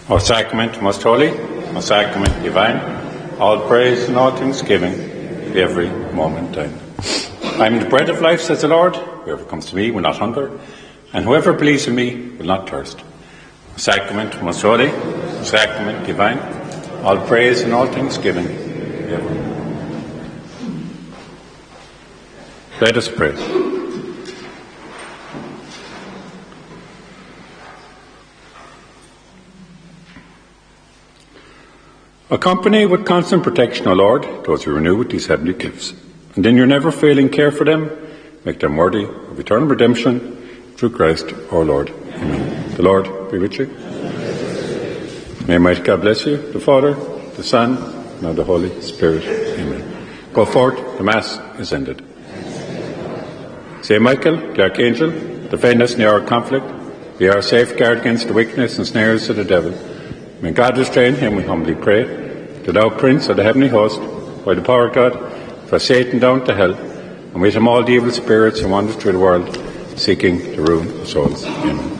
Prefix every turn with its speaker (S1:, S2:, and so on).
S1: O sacrament most holy, O sacrament divine, all praise and all thanksgiving be every moment thine. I am the bread of life, says the Lord. Whoever comes to me will not hunger, and whoever believes in me will not thirst. O sacrament most holy, O sacrament divine, all praise and all thanksgiving be every moment. Let us pray. Accompany with constant protection, O Lord, those who renew with these heavenly gifts, and in your never-failing care for them, make them worthy of eternal redemption through Christ our Lord. Amen. The Lord be with you. May Almighty God bless you, the Father, the Son, and of the Holy Spirit. Amen. Go forth, the Mass is ended. Saint Michael, the Archangel, defend us in the hour of conflict. Be our safeguard against the wickedness and snares of the devil. May God restrain him, we humbly pray, that thou, Prince of the heavenly host, by the power of God, thrust Satan down to hell, and with him all the evil spirits who wander through the world, seeking the ruin of souls. Amen.